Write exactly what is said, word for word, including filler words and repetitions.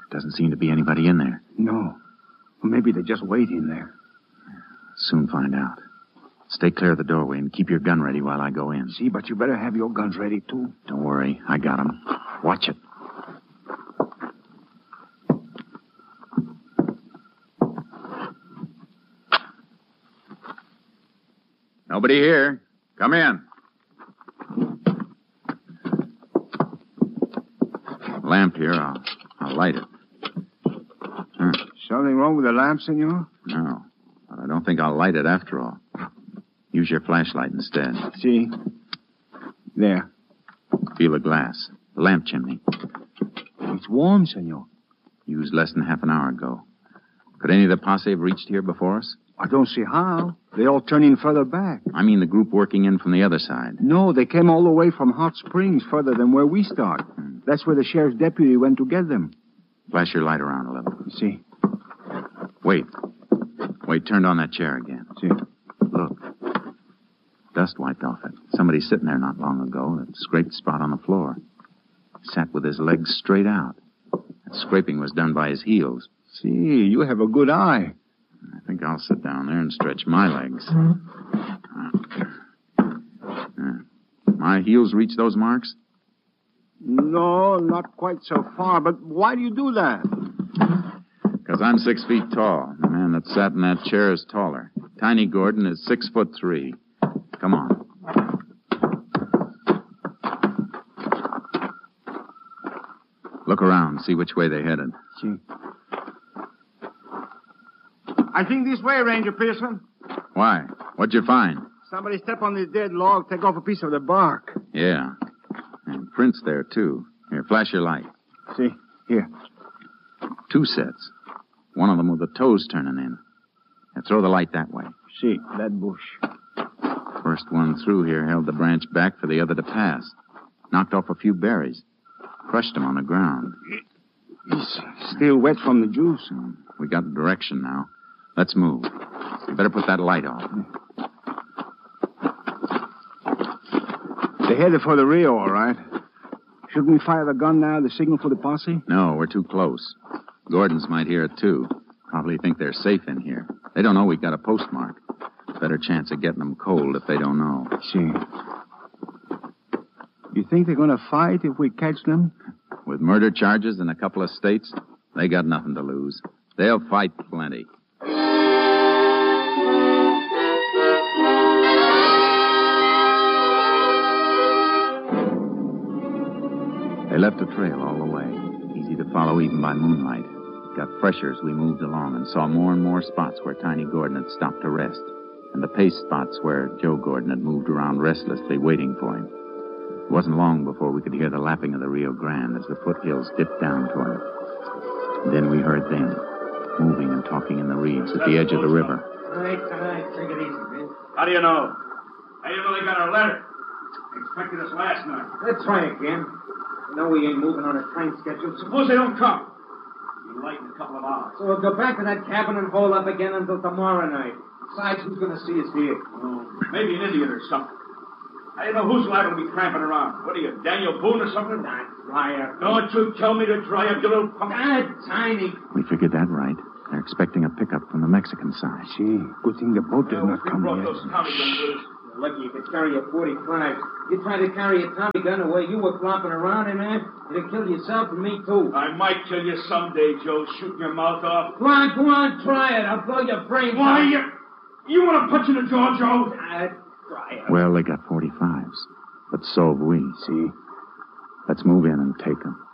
Doesn't seem to be anybody in there. No. Well, maybe they're just waiting there. Soon find out. Stay clear of the doorway and keep your gun ready while I go in. See, but you better have your guns ready, too. Don't worry. I got 'em. Watch it. Nobody here. Come in. Lamp here. I'll, I'll light it. Huh. Something wrong with the lamp, senor? No. But I don't think I'll light it after all. Use your flashlight instead. See? There. Feel the glass. The lamp chimney. It's warm, senor. Used less than half an hour ago. Could any of the posse have reached here before us? I don't see how. They all turn in further back. I mean the group working in from the other side. No, they came all the way from Hot Springs, further than where we start. Hmm. That's where the sheriff's deputy went to get them. Flash your light around a little. See? Wait. Wait, turned on that chair again. See? Look. Dust wiped off it. Somebody sitting there not long ago. That scraped spot on the floor. Sat with his legs straight out. That scraping was done by his heels. See, you have a good eye. I think I'll sit down there and stretch my legs. Mm-hmm. Uh, my heels reach those marks? No, not quite so far. But why do you do that? Because I'm six feet tall. The man that sat in that chair is taller. Tiny Gordon is six foot three. Come on. Look around, see which way they headed. See. I think this way, Ranger Pearson. Why? What'd you find? Somebody step on this dead log, take off a piece of the bark. Yeah. And prints there, too. Here, flash your light. See? Here. Two sets. One of them with the toes turning in. Now throw the light that way. See, that bush. First one through here held the branch back for the other to pass. Knocked off a few berries. Crushed them on the ground. He's still wet from the juice. We got the direction now. Let's move. You better put that light on. They're headed for the Rio, all right. Shouldn't we fire the gun now, the signal for the posse? No, we're too close. Gordons might hear it, too. Probably think they're safe in here. They don't know we've got a postmark. Better chance of getting them cold if they don't know. See. You think they're going to fight if we catch them? With murder charges in a couple of states, they got nothing to lose. They'll fight plenty. They left a trail all the way, easy to follow even by moonlight. It got fresher as we moved along and saw more and more spots where Tiny Gordon had stopped to rest, and the pace spots where Joe Gordon had moved around restlessly waiting for him. It wasn't long before we could hear the lapping of the Rio Grande as the foothills dipped down toward it. And then we heard them, moving and talking in the reeds at the edge of the river. All right, all right. Take it easy, man. How do you know? How do you know they got our letter? They expected us last night. Let's try again. You know we ain't moving on a time schedule. Suppose they don't come. Be light in a couple of hours. So we'll go back to that cabin and hold up again until tomorrow night. Besides, who's going to see us here? Oh, maybe an idiot or something. How do you know who's liable to be tramping around? What are you, Daniel Boone or something? Not dry up. Don't you tell me to dry up, you little punk. Ah, Tiny. We figured that right. They're expecting a pickup from the Mexican side. See, good thing the boat did Well, not we come brought yet. those Tommy guns with us. You're lucky you could carry a forty-five. You try to carry a Tommy gun the way you were flopping around in there, it'll kill yourself and me, too. I might kill you someday, Joe, shooting your mouth off. Go on, go on, try it. I'll blow your brains Why, out. you... You want to punch in the jaw, Joe? Ah, try it. Well, they got forty-fives. But so have we. See? Let's move in and take them.